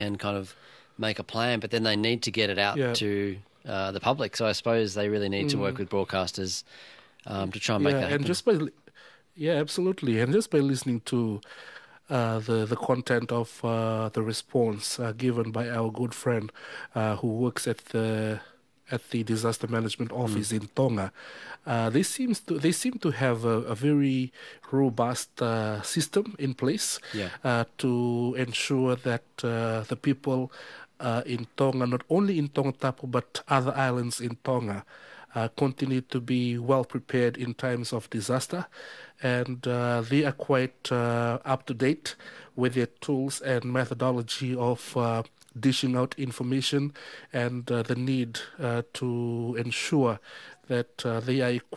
and kind of make a plan, but then they need to get it out Yeah. to the public. So I suppose they really need to work with broadcasters to try and make Yeah, that and happen. yeah, absolutely, and just by listening to the content of the response given by our good friend who works at the disaster management Mm. office in Tonga, they seem to have a very robust system in place Yeah. to ensure that the people in Tonga, not only in Tongatapu but other islands in Tonga, continue to be well prepared in times of disaster, and they are quite up to date with their tools and methodology of dishing out information and the need to ensure that they are equipped